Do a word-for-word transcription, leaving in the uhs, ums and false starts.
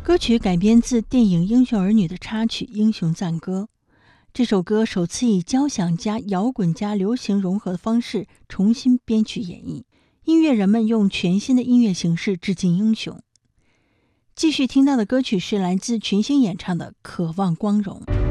歌曲改编自电影《英雄儿女》的插曲《英雄赞歌》。这首歌首次以交响加摇滚加流行融合的方式重新编曲演绎，音乐人们用全新的音乐形式致敬英雄。继续听到的歌曲是来自群星演唱的《渴望光荣》。